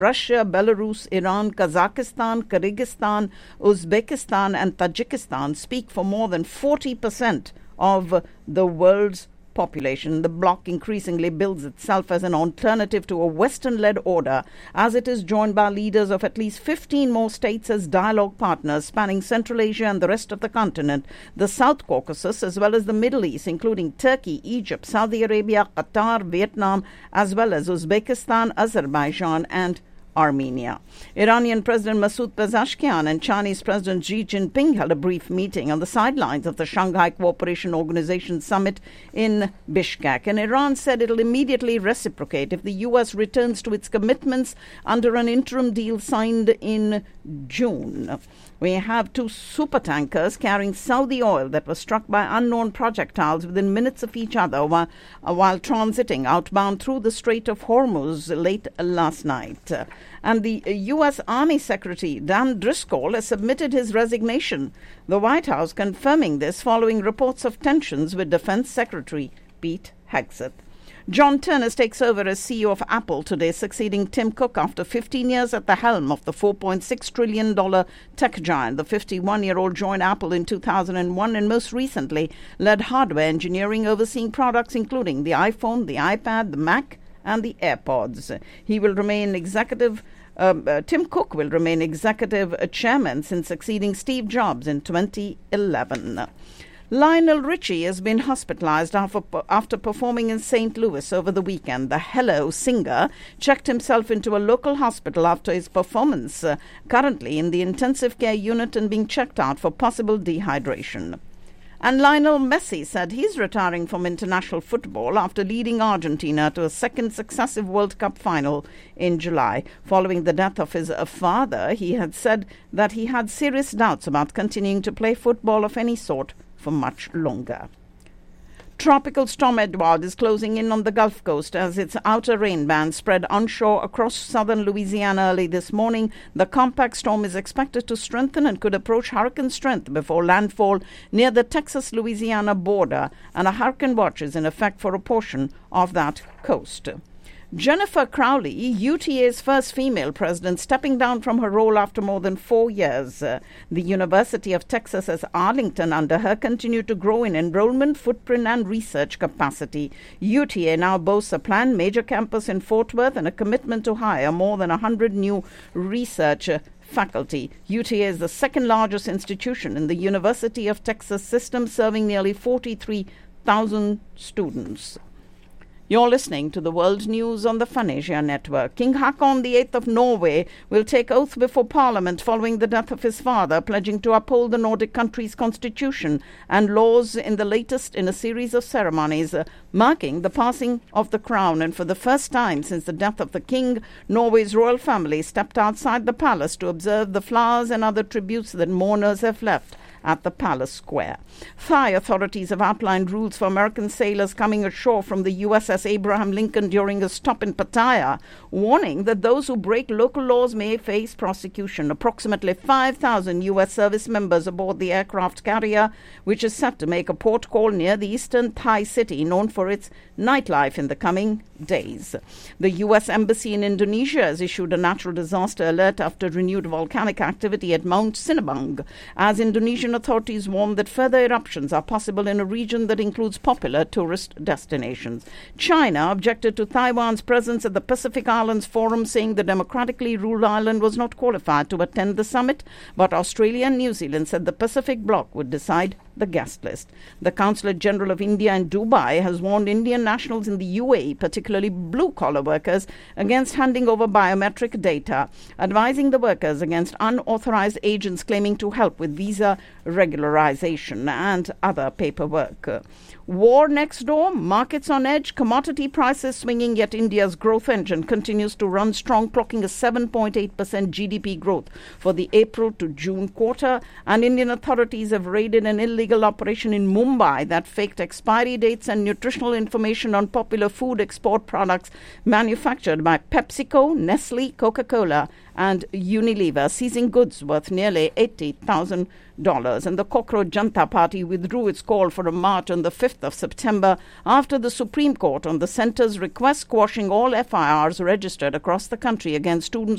Russia, Belarus, Iran, Kazakhstan, Kyrgyzstan, Uzbekistan and Tajikistan speak for more than 40% of the world's population. The bloc increasingly builds itself as an alternative to a Western-led order, as it is joined by leaders of at least 15 more states as dialogue partners spanning Central Asia and the rest of the continent, the South Caucasus, as well as the Middle East, including Turkey, Egypt, Saudi Arabia, Qatar, Vietnam, as well as Uzbekistan, Azerbaijan and Armenia. Iranian President Masoud Pezeshkian and Chinese President Xi Jinping held a brief meeting on the sidelines of the Shanghai Cooperation Organization summit in Bishkek, and Iran said it'll immediately reciprocate if the U.S. returns to its commitments under an interim deal signed in June. We have two supertankers carrying Saudi oil that were struck by unknown projectiles within minutes of each other while transiting outbound through the Strait of Hormuz late last night. And the U.S. Army Secretary Dan Driscoll has submitted his resignation, the White House confirming this following reports of tensions with Defense Secretary Pete Hegseth. John Ternus takes over as CEO of Apple today, succeeding Tim Cook after 15 years at the helm of the $4.6 trillion tech giant. The 51-year-old joined Apple in 2001 and most recently led hardware engineering, overseeing products including the iPhone, the iPad, the Mac, and the AirPods. He will remain Tim Cook will remain executive chairman since succeeding Steve Jobs in 2011. Lionel Richie has been hospitalized after performing in St. Louis over the weekend. The Hello singer checked himself into a local hospital after his performance, currently in the intensive care unit and being checked out for possible dehydration. And Lionel Messi said he's retiring from international football after leading Argentina to a second successive World Cup final in July. Following the death of his father, he had said that he had serious doubts about continuing to play football of any sort for much longer. Tropical Storm Edward is closing in on the Gulf Coast as its outer rain band spread onshore across southern Louisiana early this morning. The compact storm is expected to strengthen and could approach hurricane strength before landfall near the Texas-Louisiana border, and a hurricane watch is in effect for a portion of that coast. Jennifer Crowley, UTA's first female president, stepping down from her role after more than 4 years. The University of Texas at Arlington under her continued to grow in enrollment, footprint and research capacity. UTA now boasts a planned major campus in Fort Worth and a commitment to hire more than 100 new research faculty. UTA is the second largest institution in the University of Texas system, serving nearly 43,000 students. You're listening to the World News on the Fanasia Network. King Haakon VIII of Norway will take oath before Parliament following the death of his father, pledging to uphold the Nordic country's constitution and laws in the latest in a series of ceremonies marking the passing of the crown. And for the first time since the death of the king, Norway's royal family stepped outside the palace to observe the flowers and other tributes that mourners have left at the palace square. Thai authorities have outlined rules for American sailors coming ashore from the USS Abraham Lincoln during a stop in Pattaya, warning that those who break local laws may face prosecution. Approximately 5,000 U.S. service members aboard the aircraft carrier, which is set to make a port call near the eastern Thai city known for its nightlife in the coming days. The U.S. Embassy in Indonesia has issued a natural disaster alert after renewed volcanic activity at Mount Sinabung, as Indonesian authorities warn that further eruptions are possible in a region that includes popular tourist destinations. China objected to Taiwan's presence at the Pacific Islands Forum, saying the democratically ruled island was not qualified to attend the summit, but Australia and New Zealand said the Pacific Bloc would decide the guest list. The Consulate General of India in Dubai has warned Indian nationals in the UAE, particularly blue-collar workers, against handing over biometric data, advising the workers against unauthorized agents claiming to help with visa regularization and other paperwork. War next door, markets on edge, commodity prices swinging, yet India's growth engine continues to run strong, clocking a 7.8% GDP growth for the April to June quarter. And Indian authorities have raided an illegal operation in Mumbai that faked expiry dates and nutritional information on popular food export products manufactured by PepsiCo, Nestle, Coca-Cola and Unilever, seizing goods worth nearly $80,000. And the Cockroach Janta Party withdrew its call for a march on the 5th of September after the Supreme Court, on the centre's request, quashing all FIRs registered across the country against students